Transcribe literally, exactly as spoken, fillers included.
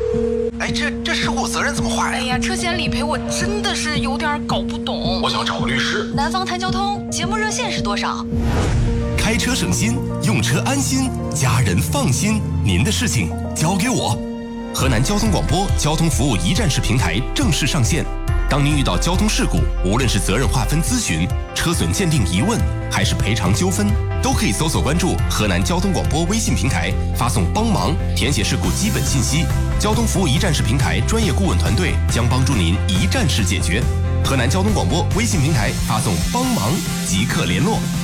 哎，这这事故责任怎么划呀？ 哎呀，车险理赔我真的是有点搞不懂。 我想找个律师。 南方谈交通节目热线是多少？ 开车省心，用车安心，家人放心，您的事情交给我。河南交通广播交通服务一站式平台正式上线。当您遇到交通事故，无论是责任划分咨询、车损鉴定疑问，还是赔偿纠纷，都可以搜索关注河南交通广播微信平台，发送帮忙，填写事故基本信息。交通服务一站式平台专业顾问团队将帮助您一站式解决。河南交通广播微信平台发送帮忙即刻联络。